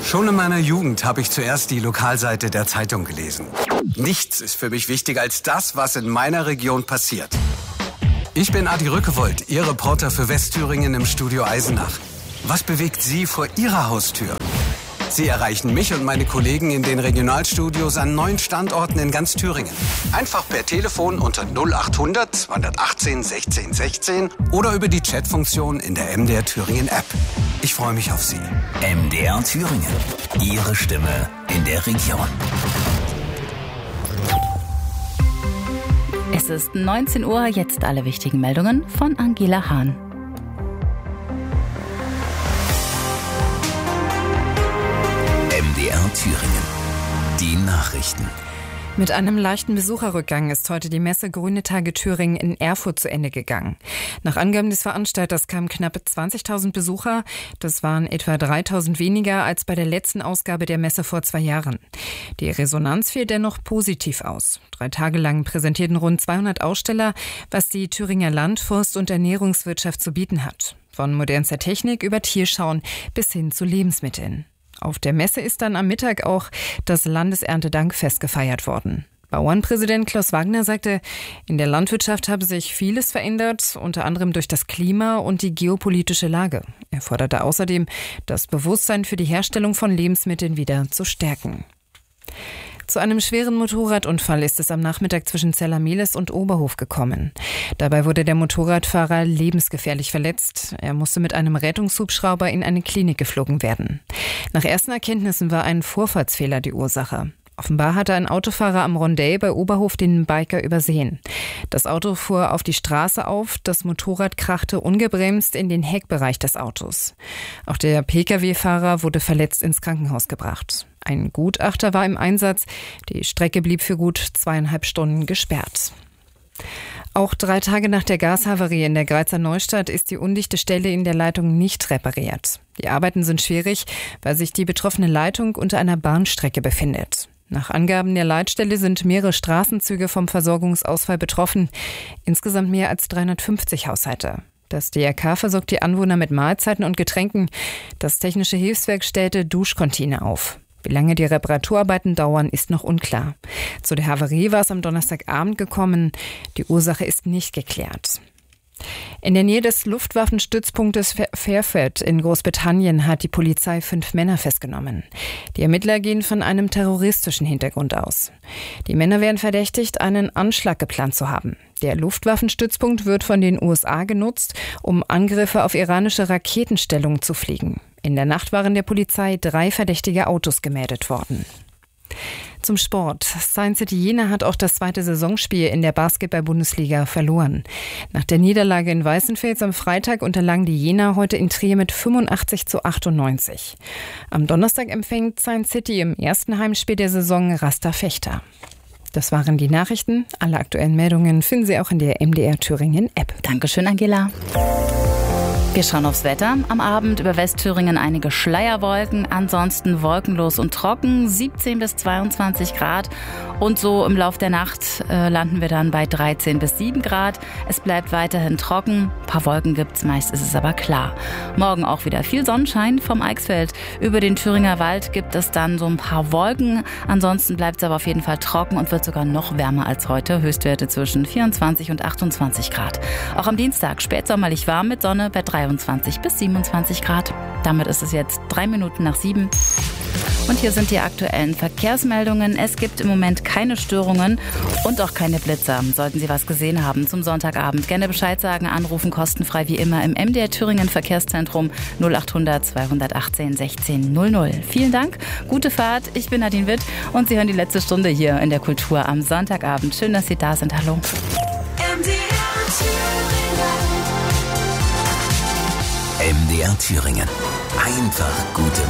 Schon in meiner Jugend habe ich zuerst die Lokalseite der Zeitung gelesen. Nichts ist für mich wichtiger als das, was in meiner Region passiert. Ich bin Adi Rückewold, Ihr Reporter für Westthüringen im Studio Eisenach. Was bewegt Sie vor Ihrer Haustür? Sie erreichen mich und meine Kollegen in den Regionalstudios an 9 Standorten in ganz Thüringen. Einfach per Telefon unter 0800 218 16 16 oder über die Chatfunktion in der MDR Thüringen App. Ich freue mich auf Sie. MDR Thüringen. Ihre Stimme in der Region. Es ist 19 Uhr, jetzt alle wichtigen Meldungen von Angela Hahn. MDR Thüringen. Die Nachrichten. Mit einem leichten Besucherrückgang ist heute die Messe Grüne Tage Thüringen in Erfurt zu Ende gegangen. Nach Angaben des Veranstalters kamen knapp 20.000 Besucher. Das waren etwa 3.000 weniger als bei der letzten Ausgabe der Messe vor 2 Jahren. Die Resonanz fiel dennoch positiv aus. 3 Tage lang präsentierten rund 200 Aussteller, was die Thüringer Land-, Forst- und Ernährungswirtschaft zu bieten hat. Von modernster Technik über Tierschauen bis hin zu Lebensmitteln. Auf der Messe ist dann am Mittag auch das Landeserntedankfest gefeiert worden. Bauernpräsident Klaus Wagner sagte, in der Landwirtschaft habe sich vieles verändert, unter anderem durch das Klima und die geopolitische Lage. Er forderte außerdem, das Bewusstsein für die Herstellung von Lebensmitteln wieder zu stärken. Zu einem schweren Motorradunfall ist es am Nachmittag zwischen Zellermehlis und Oberhof gekommen. Dabei wurde der Motorradfahrer lebensgefährlich verletzt. Er musste mit einem Rettungshubschrauber in eine Klinik geflogen werden. Nach ersten Erkenntnissen war ein Vorfahrtsfehler die Ursache. Offenbar hatte ein Autofahrer am Rondell bei Oberhof den Biker übersehen. Das Auto fuhr auf die Straße auf, das Motorrad krachte ungebremst in den Heckbereich des Autos. Auch der Pkw-Fahrer wurde verletzt ins Krankenhaus gebracht. Ein Gutachter war im Einsatz. Die Strecke blieb für gut 2,5 Stunden gesperrt. Auch 3 Tage nach der Gashavarie in der Greizer Neustadt ist die undichte Stelle in der Leitung nicht repariert. Die Arbeiten sind schwierig, weil sich die betroffene Leitung unter einer Bahnstrecke befindet. Nach Angaben der Leitstelle sind mehrere Straßenzüge vom Versorgungsausfall betroffen. Insgesamt mehr als 350 Haushalte. Das DRK versorgt die Anwohner mit Mahlzeiten und Getränken. Das Technische Hilfswerk stellte Duschcontainer auf. Wie lange die Reparaturarbeiten dauern, ist noch unklar. Zu der Havarie war es am Donnerstagabend gekommen. Die Ursache ist nicht geklärt. In der Nähe des Luftwaffenstützpunktes Fairfield in Großbritannien hat die Polizei 5 Männer festgenommen. Die Ermittler gehen von einem terroristischen Hintergrund aus. Die Männer werden verdächtigt, einen Anschlag geplant zu haben. Der Luftwaffenstützpunkt wird von den USA genutzt, um Angriffe auf iranische Raketenstellungen zu fliegen. In der Nacht waren der Polizei 3 verdächtige Autos gemeldet worden. Zum Sport. Science City Jena hat auch das 2. Saisonspiel in der Basketball-Bundesliga verloren. Nach der Niederlage in Weißenfels am Freitag unterlagen die Jener heute in Trier mit 85-98. Am Donnerstag empfängt Science City im ersten Heimspiel der Saison Raster Fechter. Das waren die Nachrichten. Alle aktuellen Meldungen finden Sie auch in der MDR Thüringen App. Dankeschön, Angela. Wir schauen aufs Wetter. Am Abend über Westthüringen einige Schleierwolken, ansonsten wolkenlos und trocken, 17 bis 22 Grad. Und so im Lauf der Nacht landen wir dann bei 13 bis 7 Grad. Es bleibt weiterhin trocken, ein paar Wolken gibt's, meist ist es aber klar. Morgen auch wieder viel Sonnenschein vom Eichsfeld. Über den Thüringer Wald gibt es dann so ein paar Wolken. Ansonsten bleibt es aber auf jeden Fall trocken und wird sogar noch wärmer als heute. Höchstwerte zwischen 24 und 28 Grad. Auch am Dienstag spätsommerlich warm mit Sonne bei 23 bis 27 Grad. Damit ist es jetzt 3 Minuten nach 7. Und hier sind die aktuellen Verkehrsmeldungen. Es gibt im Moment keine Störungen und auch keine Blitzer. Sollten Sie was gesehen haben zum Sonntagabend, gerne Bescheid sagen, anrufen, kostenfrei wie immer im MDR Thüringen Verkehrszentrum 0800 218 16 00. Vielen Dank, gute Fahrt. Ich bin Nadine Witt und Sie hören die letzte Stunde hier in der Kultur am Sonntagabend. Schön, dass Sie da sind. Hallo. MDR Thüringen. Einfach gute